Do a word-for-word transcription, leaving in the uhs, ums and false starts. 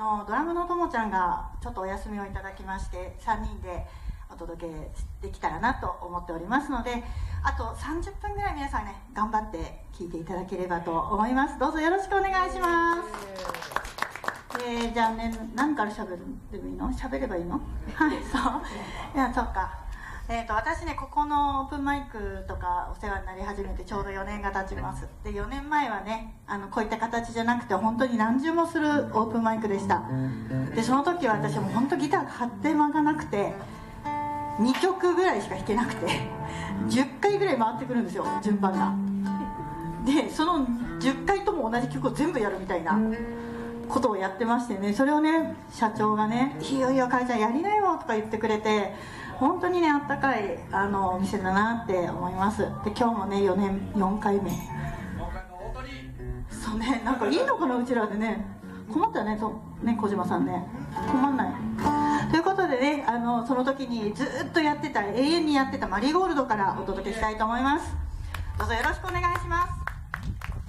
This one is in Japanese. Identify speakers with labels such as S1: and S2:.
S1: のドラムのともちゃんがちょっとお休みをいただきまして、さんにんでお届けできたらなと思っておりますので、あとさんじゅっぷんぐらい皆さんね頑張って聴いていただければと思います。どうぞよろしくお願いします。えー、じゃあね、何から喋るでもいいの？喋ればいいの？はい、そういや、そっか。えー、と私ね、ここのオープンマイクとかお世話になり始めてちょうどよねんが経ちます。で、よねんまえはね、あのこういった形じゃなくて本当に何重もするオープンマイクでした。で、その時は私も本当ギターが発展間がなくてにきょくぐらいしか弾けなくてじゅっかいぐらい回ってくるんですよ、順番が。で、そのじゅっかいとも同じ曲を全部やるみたいなことをやってましてね、それをね社長がね「いいよいいよ母ちゃんやりなよ」とか言ってくれて、本当にねあったかいあのお店だなって思います。で、今日もねよねんよんかいめ。そうね、なんかいいのかなうちらでね、困ったよね、とね小島さんね、困んないということでね、あのその時にずっとやってた、永遠にやってたマリーゴールドからお届けしたいと思います。どうぞよろしくお願いします。